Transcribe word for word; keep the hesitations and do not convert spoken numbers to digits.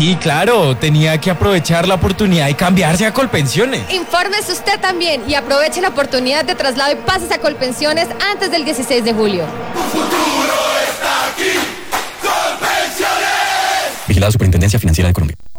Sí, claro, tenía que aprovechar la oportunidad y cambiarse a Colpensiones. Infórmese usted también y aproveche la oportunidad de traslado y pásese a Colpensiones antes del dieciséis de julio. Tu futuro está aquí. Colpensiones. Vigilado Superintendencia Financiera de Colombia.